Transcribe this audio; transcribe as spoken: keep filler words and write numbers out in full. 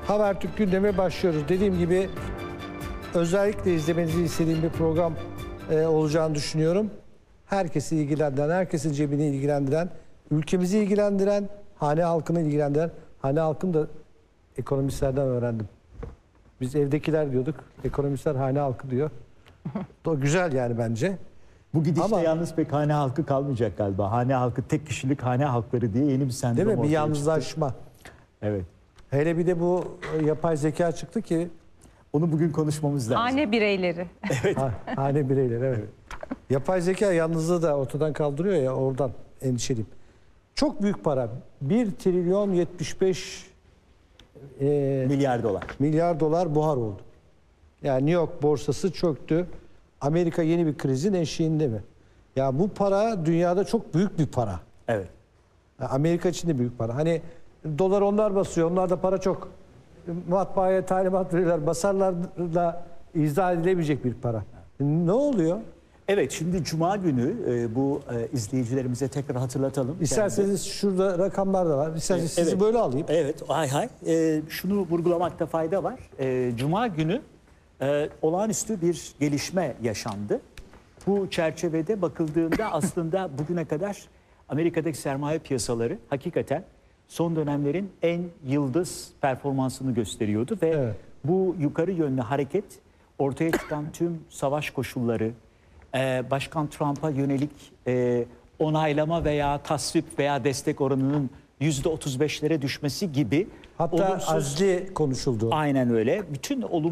Habertürk gündeme başlıyoruz. Dediğim gibi özellikle izlemenizi istediğim bir program e, olacağını düşünüyorum. Herkesi ilgilendiren, herkesin cebini ilgilendiren, ülkemizi ilgilendiren, hane halkını ilgilendiren, hane halkını da ekonomistlerden öğrendim. Biz evdekiler diyorduk, ekonomistler hane halkı diyor. O güzel yani bence. Bu gidişte Ama- yalnız pek hane halkı kalmayacak galiba. Hane halkı, tek kişilik hane halkları diye yeni bir sendrom Değil mi? Bir ortaya yalnızlaşma. çıktı. Evet. Hele bir de bu e, yapay zeka çıktı ki Onu bugün konuşmamız lazım. Hane bireyleri. ha, hane bireyleri evet. Yapay zeka yalnızlığı da ortadan kaldırıyor ya, oradan endişeliyim. Çok büyük para. bir trilyon yetmiş beş e, Milyar dolar. milyar dolar buhar oldu. Yani New York borsası çöktü. Amerika yeni bir krizin eşiğinde mi? Ya bu para dünyada çok büyük bir para. Evet. Ya Amerika için de büyük para. Hani dolar onlar basıyor. Onlar da para çok. Matbaaya talimat verirler. Basarlar da izah edilemeyecek bir para. Ne oluyor? Evet, şimdi Cuma günü e, bu e, izleyicilerimize tekrar hatırlatalım. İsterseniz şurada rakamlar da var. İsterseniz sizi Evet. böyle alayım. Evet, hay hay. E, şunu vurgulamakta fayda var. E, Cuma günü e, olağanüstü bir gelişme yaşandı. Bu çerçevede bakıldığında aslında bugüne kadar Amerika'daki sermaye piyasaları hakikaten son dönemlerin en yıldız performansını gösteriyordu ve Evet. bu yukarı yönlü hareket ortaya çıkan tüm savaş koşulları, e, Başkan Trump'a yönelik e, onaylama veya tasvip veya destek oranının yüzde otuz beşlere düşmesi gibi Hatta olumsuz, azli konuşuldu. aynen öyle. Bütün olumsuz